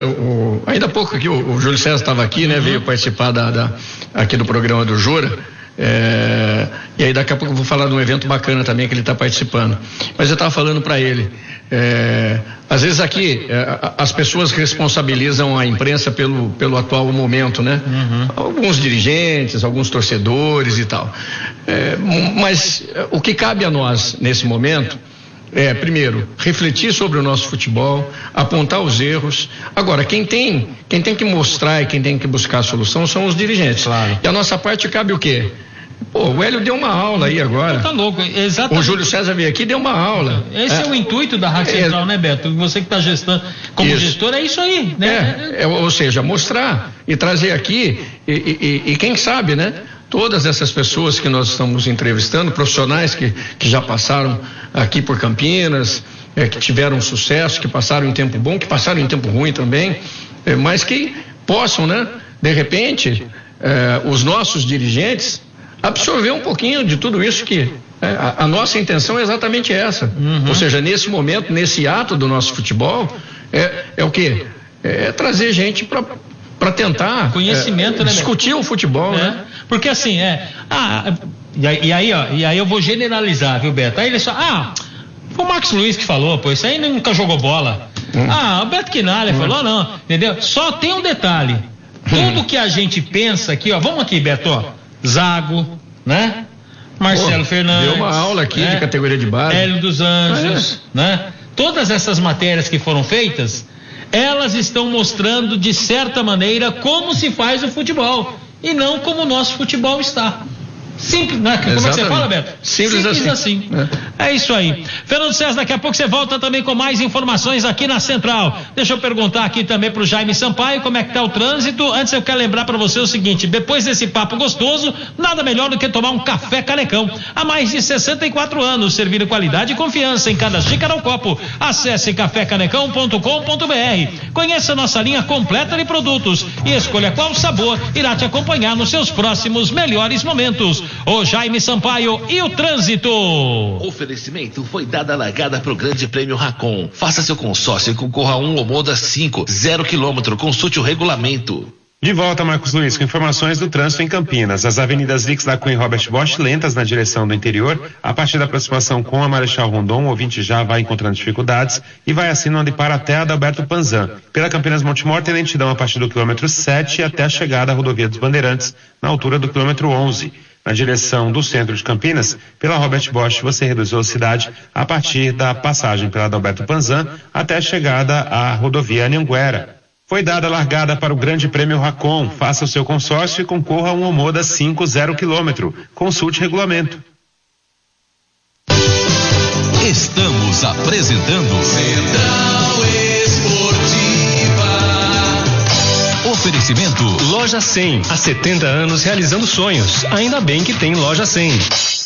Ainda há pouco aqui o Júlio César estava aqui, né? Veio participar aqui do programa do Jura. E aí daqui a pouco eu vou falar de um evento bacana também que ele está participando. Mas eu estava falando para ele, às vezes aqui as pessoas responsabilizam a imprensa pelo atual momento, né? Alguns dirigentes, alguns torcedores e tal. Mas o que cabe a nós nesse momento primeiro, refletir sobre o nosso futebol, apontar os erros. Agora, quem tem que mostrar e quem tem que buscar a solução são os dirigentes. Claro. E a nossa parte cabe o quê? O Hélio deu uma aula aí agora. Tá louco, exatamente. O Júlio César veio aqui e deu uma aula. Esse é o intuito da Rádio Central, né, Beto? Você que está gestando como gestor, é isso aí, né? Ou seja, mostrar e trazer aqui e quem sabe, né? Todas essas pessoas que nós estamos entrevistando, profissionais que já passaram aqui por Campinas, que tiveram sucesso, que passaram em tempo bom, que passaram em tempo ruim também, mas que possam, né, de repente, os nossos dirigentes absorver um pouquinho de tudo isso que a nossa intenção é exatamente essa. Ou seja, nesse momento, nesse ato do nosso futebol, é o quê? É trazer gente para tentar conhecimento, né, discutir o futebol, né? Porque assim, e aí eu vou generalizar, viu, Beto? Aí ele só, foi o Marcos Luiz que falou, pô, isso aí nunca jogou bola. O Beto Quinalha falou, não, entendeu? Só tem um detalhe, tudo que a gente pensa aqui, vamos aqui, Beto, Zago, né? Marcelo Fernandes. Deu uma aula aqui de categoria de base. Hélio dos Anjos, né? Todas essas matérias que foram feitas, elas estão mostrando de certa maneira como se faz o futebol e não como o nosso futebol está. Simples, né? Como é que você fala, Beto? Simples assim. É isso aí. Fernando César, daqui a pouco você volta também com mais informações aqui na Central. Deixa eu perguntar aqui também pro Jaime Sampaio como é que tá o trânsito. Antes eu quero lembrar para você o seguinte, depois desse papo gostoso, nada melhor do que tomar um café Canecão. Há mais de 64 anos, servindo qualidade e confiança em cada xícara ou copo. Acesse cafécanecão.com.br. Conheça nossa linha completa de produtos e escolha qual sabor irá te acompanhar nos seus próximos melhores momentos. O Jaime Sampaio e o trânsito. Oferecimento foi dada a largada para o Grande Prêmio Racon. Faça seu consórcio e concorra a um Omoda 5, 0 km. Consulte o regulamento. De volta, Marcos Luiz, com informações do trânsito em Campinas. As avenidas Lix da Cunha e Robert Bosch lentas na direção do interior. A partir da aproximação com a Marechal Rondon, o ouvinte já vai encontrando dificuldades e vai assim onde para até a Adalberto Panzan. Pela Campinas Montemor tem lentidão a partir do quilômetro 7 até a chegada à rodovia dos Bandeirantes, na altura do quilômetro 11. Na direção do centro de Campinas, pela Robert Bosch, você reduz a velocidade a partir da passagem pela Adalberto Panzan até a chegada à rodovia Anhanguera. Foi dada a largada para o Grande Prêmio Racon. Faça o seu consórcio e concorra a um Omoda 5, 0 km. Consulte regulamento. Estamos apresentando Central Esportiva. Oferecimento Loja 100. Há 70 anos realizando sonhos. Ainda bem que tem Loja 100.